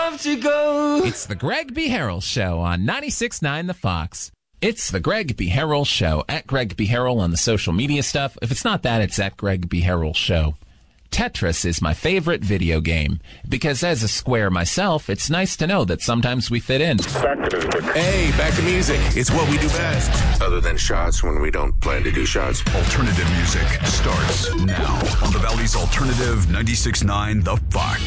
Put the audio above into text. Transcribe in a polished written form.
have to go. It's the Greg B. Harrell Show on 96.9 The Fox. It's the Greg B. Harrell Show, at Greg B. Harrell on the social media stuff. If it's not that, it's at Greg B. Harrell Show. Tetris is my favorite video game, because as a square myself, it's nice to know that sometimes we fit in. Hey, back to music. It's what we do best. Other than shots when we don't plan to do shots. Alternative music starts now on the Valley's Alternative 96.9 The Fox.